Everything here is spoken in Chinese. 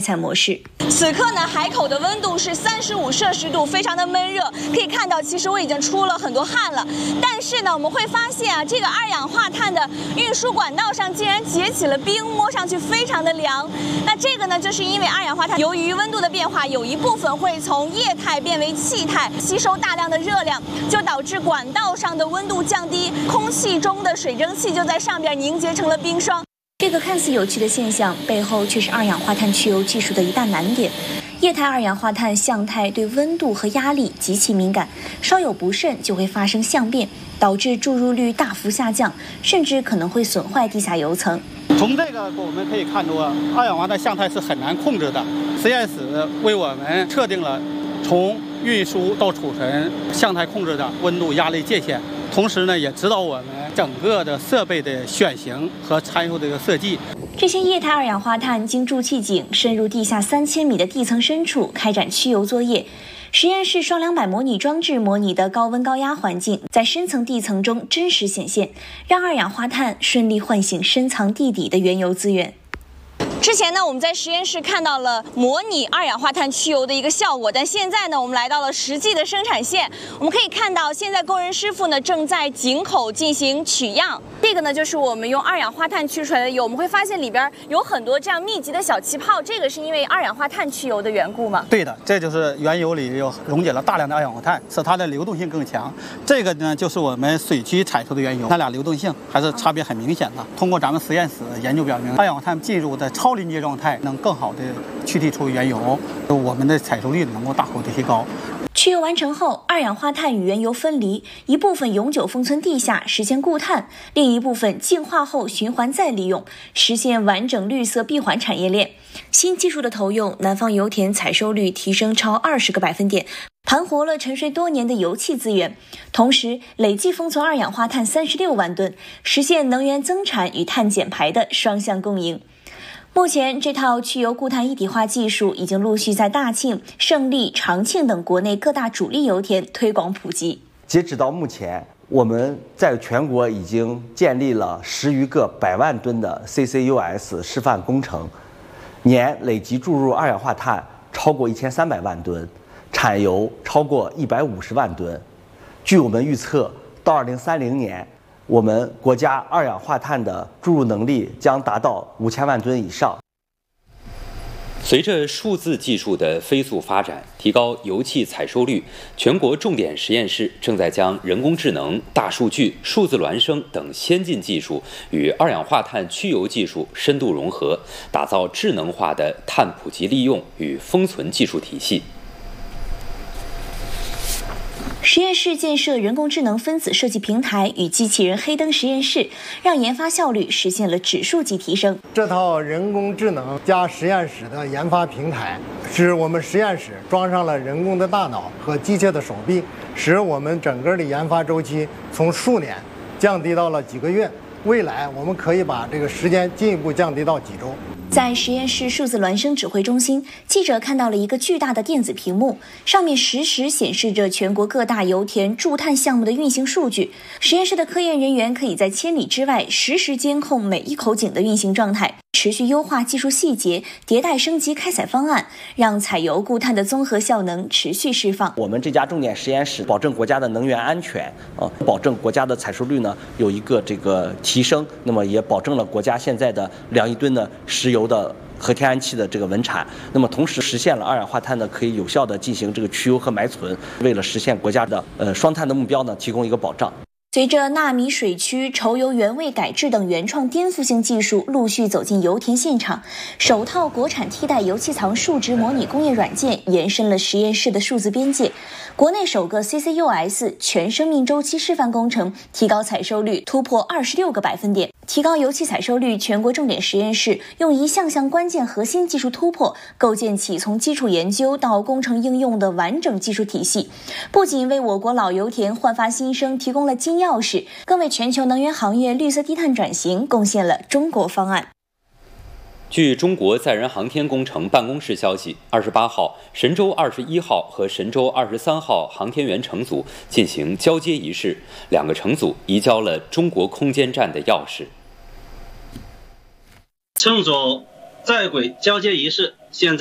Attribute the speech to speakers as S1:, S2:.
S1: 赛模式。
S2: 此刻呢，海口的温度是35摄氏度，非常的闷热。可以看到，其实我已经出了很多汗了。但是呢，我们会发现啊，这个二氧化碳的运输管道上竟然结起了冰，摸上去非常的凉。那这个呢，就是因为二氧化碳由于温度的变化，有一部分会从液态变为气态，吸收大量的热量，就导致管道上的温度降低，空气中的水蒸气就在上边凝结成了冰霜。
S1: 这个看似有趣的现象，背后却是二氧化碳去油技术的一大难点。液态二氧化碳相态对温度和压力极其敏感，稍有不慎就会发生相变，导致注入率大幅下降，甚至可能会损坏地下油层。
S3: 从这个我们可以看出，二氧化碳相态是很难控制的。实验室为我们测定了从运输到储存相态控制的温度压力界限，同时呢，也指导我们整个的设备的选型和参数的一个设计。
S1: 这些液态二氧化碳经注气井深入地下3000米的地层深处开展驱油作业。实验室双200模拟装置模拟的高温高压环境，在深层地层中真实显现，让二氧化碳顺利唤醒深藏地底的原油资源。
S2: 之前呢，我们在实验室看到了模拟二氧化碳驱油的一个效果，但现在呢，我们来到了实际的生产线。我们可以看到，现在工人师傅呢正在井口进行取样。这个呢，就是我们用二氧化碳驱出来的油。我们会发现里边有很多这样密集的小气泡，这个是因为二氧化碳驱油的缘故吗？
S3: 对的，这就是原油里有溶解了大量的二氧化碳，使它的流动性更强。这个呢，就是我们水区采收的原油，它俩流动性还是差别很明显的。通过咱们实验室研究表明，二氧化碳进入的超临界状态能更好的去剔出原油，我们的采收率能够大幅的提高。
S1: 驱油完成后，二氧化碳与原油分离，一部分永久封存地下，实现固碳；另一部分净化后循环再利用，实现完整绿色闭环产业链。新技术的投用，南方油田采收率提升超20个百分点，盘活了沉睡多年的油气资源，同时累计封存二氧化碳36万吨，实现能源增产与碳减排的双向共赢。目前，这套去油固碳一体化技术已经陆续在大庆、胜利、长庆等国内各大主力油田推广普及。
S4: 截止到目前，我们在全国已经建立了10余个100万吨的 CCUS 示范工程，年累计注入二氧化碳超过1300万吨，产油超过150万吨。据我们预测，到2030年，我们国家二氧化碳的注入能力将达到5000万吨以上。
S5: 随着数字技术的飞速发展，提高油气采收率，全国重点实验室正在将人工智能、大数据、数字孪生等先进技术与二氧化碳驱油技术深度融合，打造智能化的碳普及利用与封存技术体系。
S1: 实验室建设人工智能分子设计平台与机器人黑灯实验室，让研发效率实现了指数级提升。
S6: 这套人工智能加实验室的研发平台，使我们实验室装上了人工的大脑和机械的手臂，使我们整个的研发周期从数年降低到了几个月。未来我们可以把这个时间进一步降低到几周。
S1: 在实验室数字孪生指挥中心，记者看到了一个巨大的电子屏幕，上面实时显示着全国各大油田驻碳项目的运行数据。实验室的科研人员可以在千里之外实时监控每一口井的运行状态，持续优化技术细节，迭代升级开采方案，让采油固碳的综合效能持续释放。
S4: 我们这家重点实验室保证国家的能源安全，保证国家的采收率呢有一个提升，那么也保证了国家现在的2亿吨的石油的和天然气的这个稳产，那么同时实现了二氧化碳呢可以有效的进行这个去油和埋存，为了实现国家的双碳的目标呢提供一个保障。
S1: 随着纳米水区、稠油原位改制等原创颠覆性技术陆续走进油田现场，首套国产替代油气槽数值模拟工业软件延伸了实验室的数字边界。国内首个 CCUS 全生命周期示范工程，提高采收率突破26个百分点。提高油气采收率全国重点实验室用一项项关键核心技术突破，构建起从基础研究到工程应用的完整技术体系，不仅为我国老油田焕发新生提供了金钥匙，更为全球能源行业绿色低碳转型贡献了中国方案。
S5: 据中国载人航天工程办公室消息，28号，神舟21号和神舟23号航天员乘组进行交接仪式，2个乘组移交了中国空间站的钥匙。
S7: 乘组在轨交接仪式现在